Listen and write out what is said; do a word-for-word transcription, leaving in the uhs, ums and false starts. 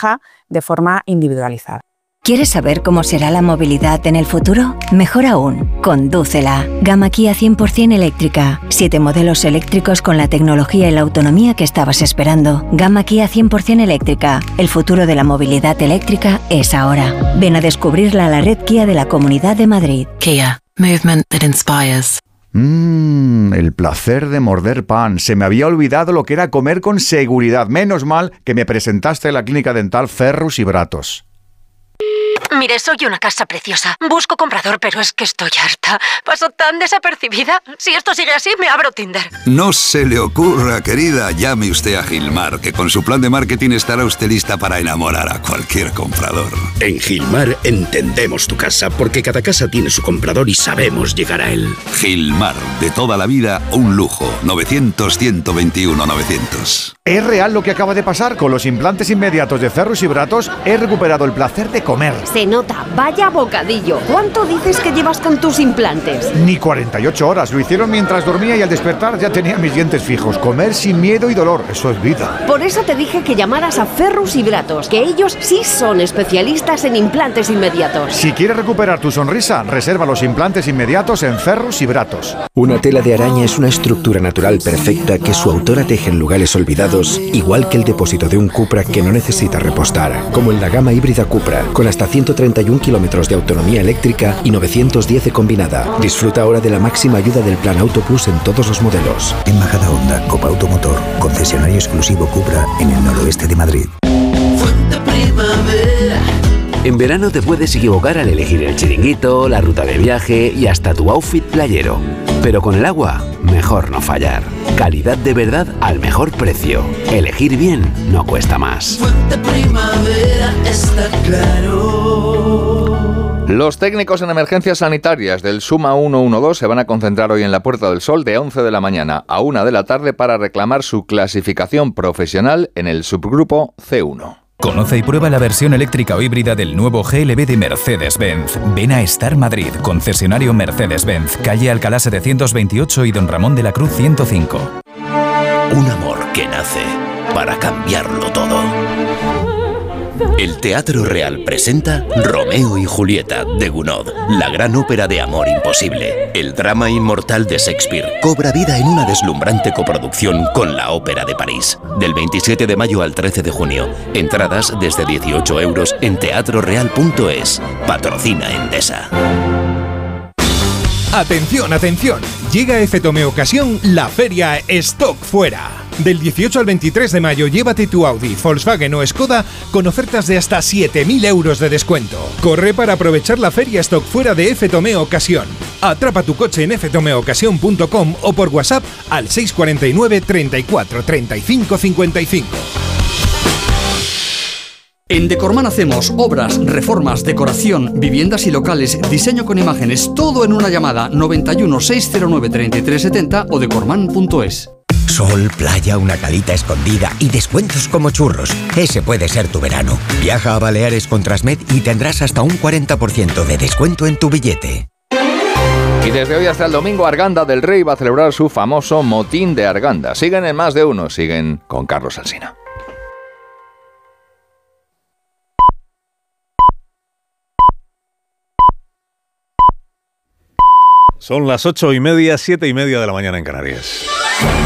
trabaja de forma individualizada. ¿Quieres saber cómo será la movilidad en el futuro? Mejor aún, condúcela. Gama Kia cien por ciento eléctrica. Siete modelos eléctricos con la tecnología y la autonomía que estabas esperando. Gama Kia cien por ciento eléctrica. El futuro de la movilidad eléctrica es ahora. Ven a descubrirla a la red Kia de la Comunidad de Madrid. Kia. Movement that inspires. Mmm, el placer de morder pan. Se me había olvidado lo que era comer con seguridad. Menos mal que me presentaste en la clínica dental Ferrus y Bratos. Mire, soy una casa preciosa. Busco comprador, pero es que estoy harta. Paso tan desapercibida. Si esto sigue así, me abro Tinder. No se le ocurra, querida. Llame usted a Gilmar, que con su plan de marketing estará usted lista para enamorar a cualquier comprador. En Gilmar entendemos tu casa, porque cada casa tiene su comprador y sabemos llegar a él. Gilmar, de toda la vida, un lujo. novecientos, ciento veintiuno, novecientos. Es real lo que acaba de pasar. Con los implantes inmediatos de Ferrus y Bratos he recuperado el placer de comer. Se nota, vaya bocadillo. ¿Cuánto dices que llevas con tus implantes? Ni cuarenta y ocho horas. Lo hicieron mientras dormía y al despertar ya tenía mis dientes fijos. Comer sin miedo y dolor, eso es vida. Por eso te dije que llamaras a Ferrus y Bratos, que ellos sí son especialistas en implantes inmediatos. Si quieres recuperar tu sonrisa, reserva los implantes inmediatos en Ferrus y Bratos. Una tela de araña es una estructura natural perfecta que su autora teje en lugares olvidados, igual que el depósito de un Cupra que no necesita repostar, como en la gama híbrida Cupra, con hasta ciento treinta y un kilómetros de autonomía eléctrica y novecientos diez de combinada. Disfruta ahora de la máxima ayuda del Plan Auto Plus en todos los modelos. En Majada Honda, Copa Automotor, concesionario exclusivo Cupra en el noroeste de Madrid. En verano te puedes equivocar al elegir el chiringuito, la ruta de viaje y hasta tu outfit playero. Pero con el agua, mejor no fallar. Calidad de verdad al mejor precio. Elegir bien no cuesta más. Fuente Primavera está claro. Los técnicos en emergencias sanitarias del Suma ciento doce se van a concentrar hoy en la Puerta del Sol de once de la mañana a una de la tarde para reclamar su clasificación profesional en el subgrupo C uno. Conoce y prueba la versión eléctrica o híbrida del nuevo G L B de Mercedes-Benz. Ven a Star Madrid, concesionario Mercedes-Benz, calle Alcalá setecientos veintiocho y Don Ramón de la Cruz ciento cinco. Un amor que nace para cambiarlo todo. El Teatro Real presenta Romeo y Julieta de Gounod, la gran ópera de amor imposible. El drama inmortal de Shakespeare cobra vida en una deslumbrante coproducción con la Ópera de París. Del veintisiete de mayo al trece de junio. Entradas desde dieciocho euros en teatro real punto es. Patrocina Endesa. Atención, atención. Llega a Efetome Ocasión la feria Stock Fuera. Del dieciocho al veintitrés de mayo llévate tu Audi, Volkswagen o Skoda con ofertas de hasta siete mil euros de descuento. Corre para aprovechar la feria Stock Fuera de Efetome Ocasión. Atrapa tu coche en efetome ocasión punto com o por WhatsApp al seis cuatro nueve, treinta y cuatro, treinta y cinco, cincuenta y cinco. En Decorman hacemos obras, reformas, decoración, viviendas y locales, diseño con imágenes, todo en una llamada noventa y uno, seiscientos nueve, treinta y tres setenta o decorman punto es. Sol, playa, una calita escondida y descuentos como churros. Ese puede ser tu verano. Viaja a Baleares con Transmed y tendrás hasta un cuarenta por ciento de descuento en tu billete. Y desde hoy hasta el domingo, Arganda del Rey va a celebrar su famoso Motín de Arganda. Siguen en Más de Uno, siguen con Carlos Alsina. Son las ocho y media, siete y media de la mañana en Canarias.